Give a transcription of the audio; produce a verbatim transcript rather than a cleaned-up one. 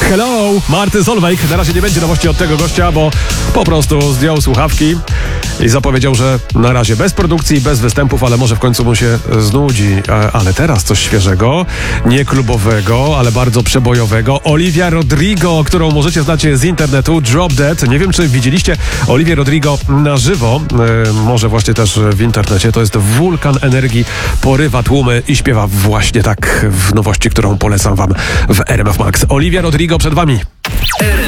Hello, Martin Solveig. Na razie nie będzie nowości od tego gościa, bo po prostu zdjął słuchawki i zapowiedział, że na razie bez produkcji, bez występów, ale może w końcu mu się znudzi. Ale teraz coś świeżego, nie klubowego, ale bardzo przebojowego. Olivia Rodrigo, którą możecie znać z internetu, Drop Dead. Nie wiem, czy widzieliście Olivię Rodrigo na żywo, może właśnie też w internecie. To jest wulkan energii, porywa tłumy i śpiewa właśnie tak w nowości, którą polecam wam w R M F Max. Olivia Rodrigo przed wami.